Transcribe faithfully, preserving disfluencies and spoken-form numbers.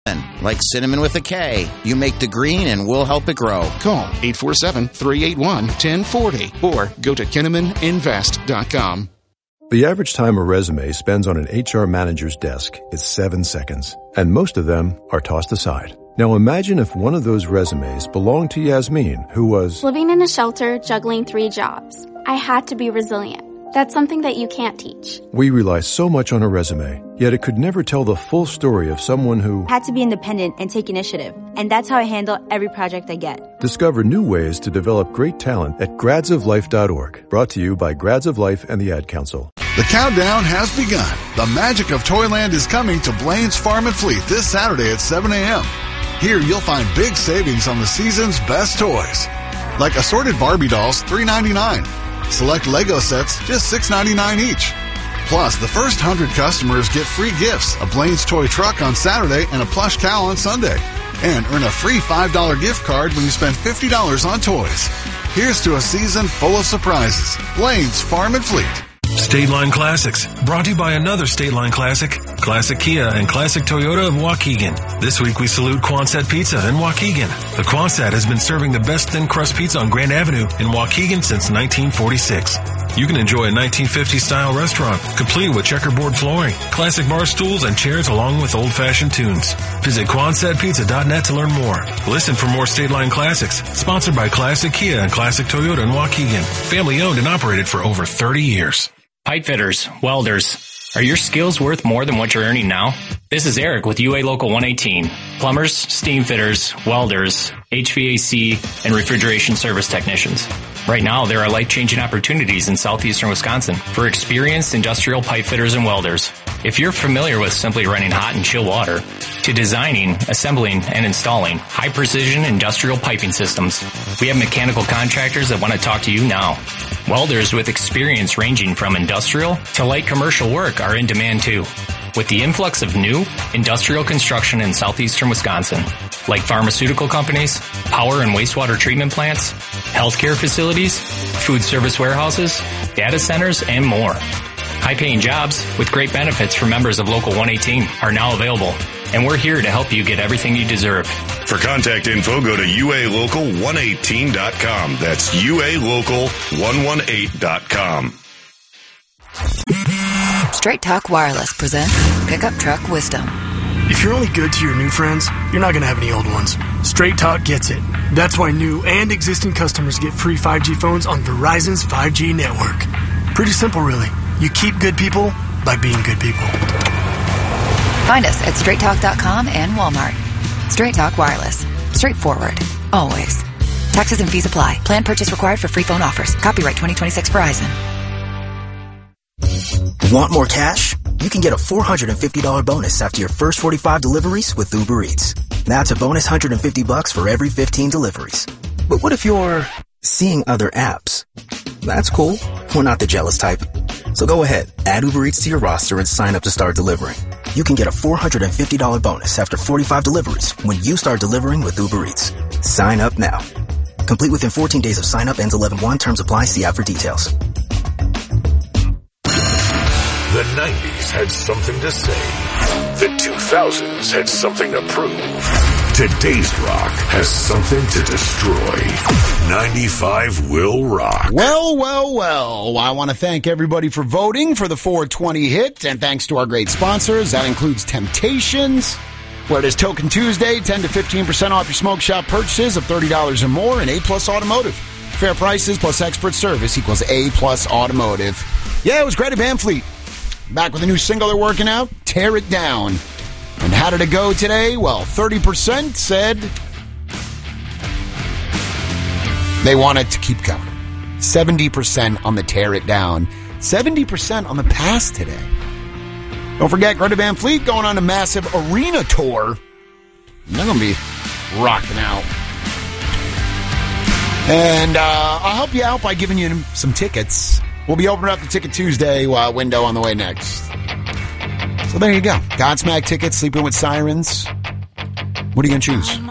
Like cinnamon with a K. You make the green and we'll help it grow. Call eight four seven, three eight one, one zero four zero or go to Kinnaman Invest dot com. The average time a resume spends on an H R manager's desk is seven seconds, and most of them are tossed aside. Now imagine if one of those resumes belonged to Yasmin, who was living in a shelter, juggling three jobs. I had to be resilient. That's something that you can't teach. We rely so much on a resume, yet it could never tell the full story of someone who had to be independent and take initiative. And that's how I handle every project I get. Discover new ways to develop great talent at grads of life dot org. Brought to you by Grads of Life and the Ad Council. The countdown has begun. The magic of Toyland is coming to Blaine's Farm and Fleet this Saturday at seven a.m. Here you'll find big savings on the season's best toys, like assorted Barbie dolls, three ninety-nine. Select Lego sets, just six ninety-nine each. Plus, the first one hundred customers get free gifts, a Blaine's Toy Truck on Saturday and a plush cow on Sunday. And earn a free five dollar gift card when you spend fifty dollars on toys. Here's to a season full of surprises. Blaine's Farm and Fleet. State Line Classics, brought to you by another State Line Classic, Classic Kia and Classic Toyota of Waukegan. This week we salute Quonset Pizza in Waukegan. The Quonset has been serving the best thin crust pizza on Grand Avenue in Waukegan since nineteen forty-six. You can enjoy a nineteen fifties style restaurant, complete with checkerboard flooring, classic bar stools, and chairs along with old-fashioned tunes. Visit Quonset Pizza dot net to learn more. Listen for more State Line Classics, sponsored by Classic Kia and Classic Toyota in Waukegan. Family owned and operated for over thirty years. Pipe fitters, welders, are your skills worth more than what you're earning now? This is Eric with U A Local one eighteen. Plumbers, steam fitters, welders, H V A C, and refrigeration service technicians. Right now, there are life-changing opportunities in southeastern Wisconsin for experienced industrial pipe fitters and welders. If you're familiar with simply running hot and chill water, to designing, assembling, and installing high-precision industrial piping systems, we have mechanical contractors that want to talk to you now. Welders with experience ranging from industrial to light commercial work are in demand too. With the influx of new industrial construction in southeastern Wisconsin, like pharmaceutical companies, power and wastewater treatment plants, healthcare facilities, food service warehouses, data centers, and more. High-paying jobs with great benefits for members of Local one eighteen are now available, and we're here to help you get everything you deserve. For contact info, go to U A local one eighteen dot com. That's U A local one eighteen dot com. Straight Talk Wireless presents Pickup Truck Wisdom. If you're only good to your new friends, you're not going to have any old ones. Straight Talk gets it. That's why new and existing customers get free five G phones on Verizon's five G network. Pretty simple, really. You keep good people by being good people. Find us at straight talk dot com and Walmart. Straight Talk Wireless. Straightforward. Always. Taxes and fees apply. Plan purchase required for free phone offers. Copyright twenty twenty-six Verizon. Want more cash? You can get a four hundred fifty dollars bonus after your first forty-five deliveries with Uber Eats. That's a bonus one hundred fifty bucks for every fifteen deliveries. But what if you're seeing other apps? That's cool. We're not the jealous type. So go ahead, add Uber Eats to your roster and sign up to start delivering. You can get a four hundred fifty dollars bonus after forty-five deliveries when you start delivering with Uber Eats. Sign up now. Complete within fourteen days of sign up. Ends eleven one. Terms apply. See app for details. The nineties had something to say. The two thousands had something to prove. Today's rock has something to destroy. ninety-five will rock. Well, well, well. I want to thank everybody for voting for the four twenty hit, and thanks to our great sponsors. That includes Temptations, where it is Token Tuesday, ten to fifteen percent off your smoke shop purchases of thirty dollars or more, and A-Plus Automotive. Fair prices plus expert service equals A-Plus Automotive. Yeah, it was Greta Van Fleet. Back with a new single they're working out, Tear It Down. And how did it go today? Well, thirty percent said they want it to keep going. seventy percent on the Tear It Down. seventy percent on the pass today. Don't forget, Greta Van Fleet going on a massive arena tour. They're going to be rocking out. And uh, I'll help you out by giving you some tickets. We'll be opening up the Ticket Tuesday uh, window on the way next. So there you go. Godsmack tickets, Sleeping with Sirens. What are you going to choose?